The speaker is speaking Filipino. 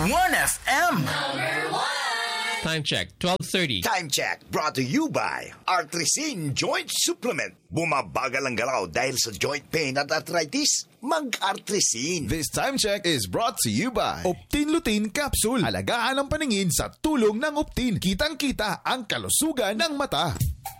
1FM. Time check, 12:30. Time check brought to you by Artrisin Joint Supplement. Bumabagal ang galaw dahil sa joint pain at arthritis. Mag-Artrisin. This time check is brought to you by Optin Lutein Capsule. Alagaan ang paningin sa tulong ng Optin. Kitang-kita ang kalusugan ng mata.